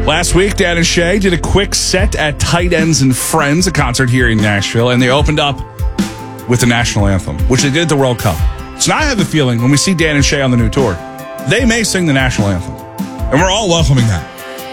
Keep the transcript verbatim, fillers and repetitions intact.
Last week, Dan and Shay did a quick set at Tight Ends and Friends, a concert here in Nashville, and they opened up with the national anthem, which they did at the World Cup. So now I have a feeling when we see Dan and Shay on the new tour, they may sing the national anthem. And we're all welcoming that.